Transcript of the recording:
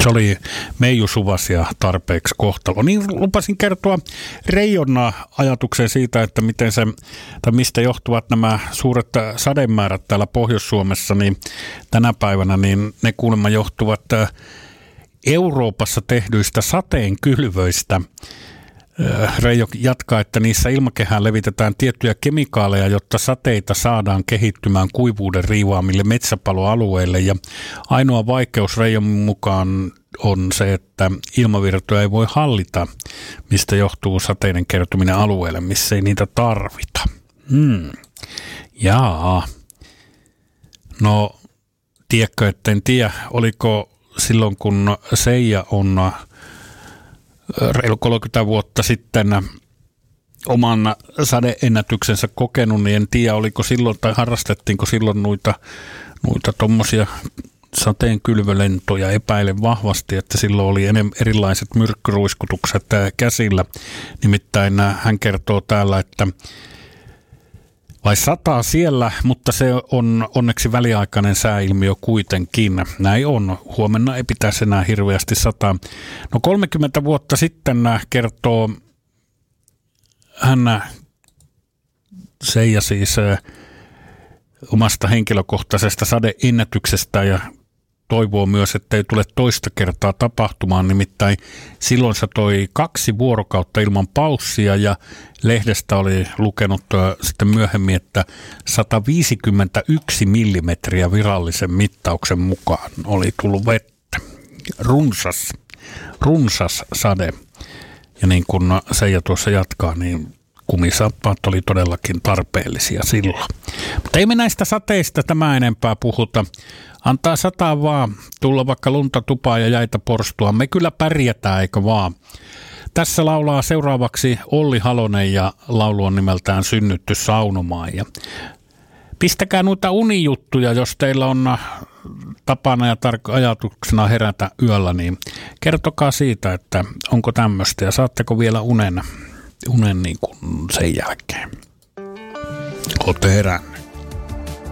Se oli Meiju Suvasia tarpeeksi kohtalo. Niin lupasin kertoa Reijon ajatuksen siitä, että miten se, tai mistä johtuvat nämä suuret sademäärät täällä Pohjois-Suomessa, niin tänä päivänä niin ne kuulemma johtuvat Euroopassa tehdyistä sateenkylvöistä. Reijo jatkaa, että niissä ilmakehään levitetään tiettyjä kemikaaleja, jotta sateita saadaan kehittymään kuivuuden riivaamille metsäpaloalueille. Ja ainoa vaikeus Reijon mukaan on se, että ilmavirtoja ei voi hallita, mistä johtuu sateiden kertyminen alueelle, missä ei niitä tarvita. Jaa. No, tiedätkö, että en tiedä, oliko silloin kun Seija on reilu 30 vuotta sitten oman sadeennätyksensä kokenut, niin en tiedä, oliko silloin tai harrastettiinko silloin noita tommosia sateenkylvölentoja. Epäilen vahvasti, että silloin oli erilaiset myrkkyruiskutukset käsillä. Nimittäin hän kertoo täällä, että vai sataa siellä, mutta se on onneksi väliaikainen sääilmiö kuitenkin. Näin on. Huomenna ei pitäisi enää hirveästi sataa. No 30 vuotta sitten kertoo hän, Seija siis, omasta henkilökohtaisesta sadeennätyksestä ja toivoo myös, että ei tule toista kertaa tapahtumaan. Nimittäin silloin se toi 2 vuorokautta ilman paussia ja lehdestä oli lukenut sitten myöhemmin, että 151 millimetriä virallisen mittauksen mukaan oli tullut vettä. Runsas sade. Ja niin kuin Seija tuossa jatkaa, niin kumisaappaat oli todellakin tarpeellisia silloin. Mutta ei me näistä sateista tämä enempää puhuta. Antaa sataa vaan, tulla vaikka lunta tupaa ja jäitä porstua. Me kyllä pärjätään, eikö vaan? Tässä laulaa seuraavaksi Olli Halonen ja laulu on nimeltään Synnytty saunomaan. Ja pistäkää noita unijuttuja, jos teillä on tapana ja ajatuksena herätä yöllä, niin kertokaa siitä, että onko tämmöistä ja saatteko vielä unen niin kuin sen jälkeen. Olette heränneet.